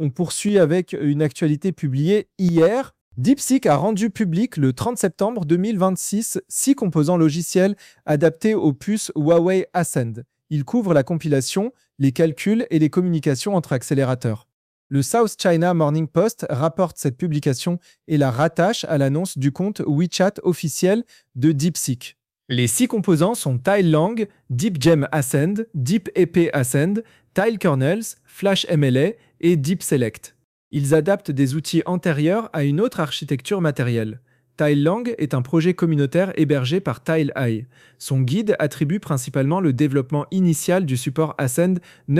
On poursuit avec une actualité publiée hier. DeepSeek a rendu public le 30 septembre 2026 6 composants logiciels adaptés aux puces Huawei Ascend. Ils couvrent la compilation, les calculs et les communications entre accélérateurs. Le South China Morning Post rapporte cette publication et la rattache à l'annonce du compte WeChat officiel de DeepSeek. Les 6 composants sont TileLang, DeepGem Ascend, DeepEP Ascend, TileKernels, FlashMLA et DeepSelect. Ils adaptent des outils antérieurs à une autre architecture matérielle. TileLang est un projet communautaire hébergé par TileEye. Son guide attribue principalement le développement initial du support Ascend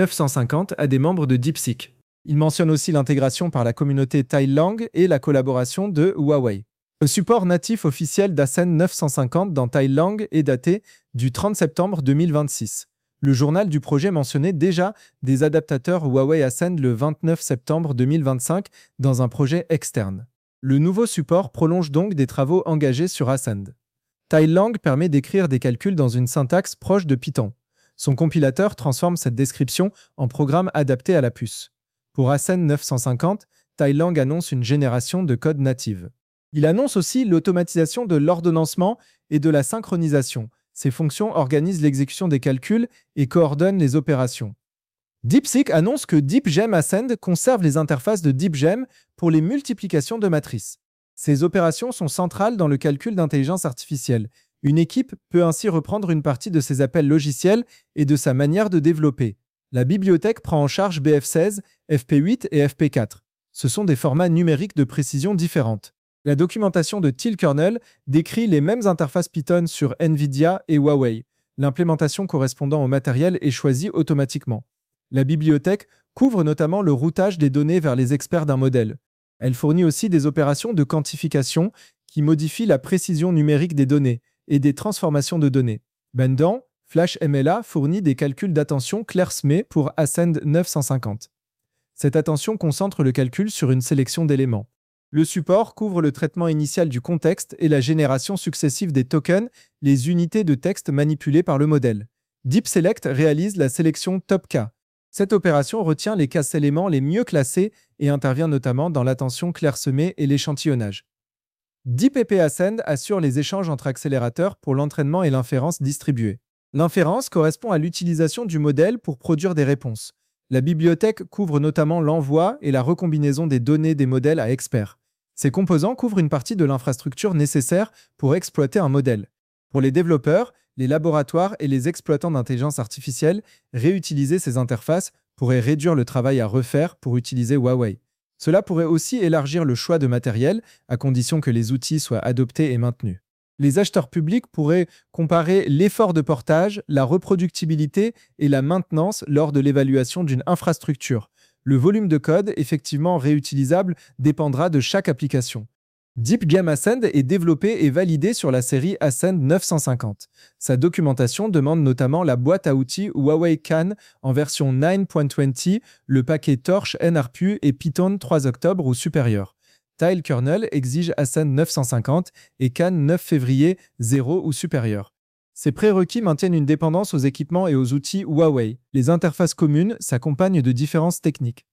950 à des membres de DeepSeek. Il mentionne aussi l'intégration par la communauté TileLang et la collaboration de Huawei. Le support natif officiel d'Ascend 950 dans TileLang est daté du 30 septembre 2026. Le journal du projet mentionnait déjà des adaptateurs Huawei Ascend le 29 septembre 2025 dans un projet externe. Le nouveau support prolonge donc des travaux engagés sur Ascend. TileLang permet d'écrire des calculs dans une syntaxe proche de Python. Son compilateur transforme cette description en programme adapté à la puce. Pour Ascend 950, TileLang annonce une génération de code native. Il annonce aussi l'automatisation de l'ordonnancement et de la synchronisation. Ces fonctions organisent l'exécution des calculs et coordonnent les opérations. DeepSeek annonce que DeepGem Ascend conserve les interfaces de DeepGem pour les multiplications de matrices. Ces opérations sont centrales dans le calcul d'intelligence artificielle. Une équipe peut ainsi reprendre une partie de ses appels logiciels et de sa manière de développer. La bibliothèque prend en charge BF16, FP8 et FP4. Ce sont des formats numériques de précision différentes. La documentation de TileKernel décrit les mêmes interfaces Python sur NVIDIA et Huawei. L'implémentation correspondant au matériel est choisie automatiquement. La bibliothèque couvre notamment le routage des données vers les experts d'un modèle. Elle fournit aussi des opérations de quantification qui modifient la précision numérique des données et des transformations de données. Pendant, FlashMLA fournit des calculs d'attention clairsemés pour Ascend 950. Cette attention concentre le calcul sur une sélection d'éléments. Le support couvre le traitement initial du contexte et la génération successive des tokens, les unités de texte manipulées par le modèle. DeepSelect réalise la sélection top-K. Cette opération retient les cas-éléments les mieux classés et intervient notamment dans l'attention clairsemée et l'échantillonnage. DeepEP Ascend assure les échanges entre accélérateurs pour l'entraînement et l'inférence distribuée. L'inférence correspond à l'utilisation du modèle pour produire des réponses. La bibliothèque couvre notamment l'envoi et la recombinaison des données des modèles à experts. Ces composants couvrent une partie de l'infrastructure nécessaire pour exploiter un modèle. Pour les développeurs, les laboratoires et les exploitants d'intelligence artificielle, réutiliser ces interfaces pourrait réduire le travail à refaire pour utiliser Huawei. Cela pourrait aussi élargir le choix de matériel, à condition que les outils soient adoptés et maintenus. Les acheteurs publics pourraient comparer l'effort de portage, la reproductibilité et la maintenance lors de l'évaluation d'une infrastructure. Le volume de code effectivement réutilisable dépendra de chaque application. DeepGem Ascend est développé et validé sur la série Ascend 950. Sa documentation demande notamment la boîte à outils Huawei CAN en version 9.20, le paquet Torch NRPU et Python 3 octobre ou supérieur. TileKernel exige Ascend 950 et CAN 9 février 0 ou supérieur. Ces prérequis maintiennent une dépendance aux équipements et aux outils Huawei. Les interfaces communes s'accompagnent de différences techniques.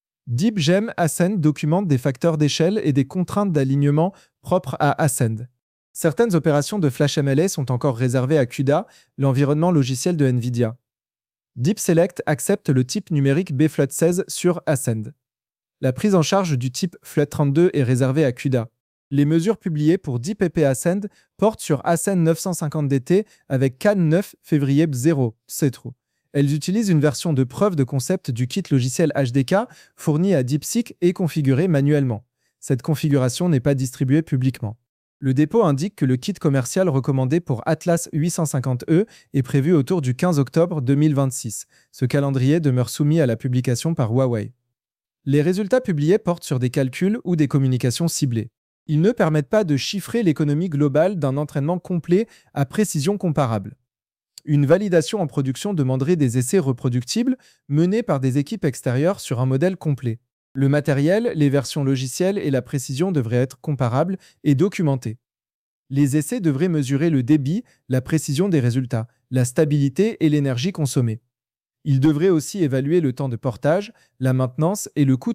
DeepGem Ascend documente des facteurs d'échelle et des contraintes d'alignement propres à Ascend. Certaines opérations de FlashMLA sont encore réservées à CUDA, l'environnement logiciel de NVIDIA. DeepSelect accepte le type numérique BFLOT16 sur Ascend. La prise en charge du type FLOT32 est réservée à CUDA. Les mesures publiées pour DeepEP Ascend portent sur Ascend 950DT avec CAN 9 février 0, c'est true. Elles utilisent une version de preuve de concept du kit logiciel HDK fourni à DeepSeek et configuré manuellement. Cette configuration n'est pas distribuée publiquement. Le dépôt indique que le kit commercial recommandé pour Atlas 850E est prévu autour du 15 octobre 2026. Ce calendrier demeure soumis à la publication par Huawei. Les résultats publiés portent sur des calculs ou des communications ciblées. Ils ne permettent pas de chiffrer l'économie globale d'un entraînement complet à précision comparable. Une validation en production demanderait des essais reproductibles menés par des équipes extérieures sur un modèle complet. Le matériel, les versions logicielles et la précision devraient être comparables et documentés. Les essais devraient mesurer le débit, la précision des résultats, la stabilité et l'énergie consommée. Ils devraient aussi évaluer le temps de portage, la maintenance et le coût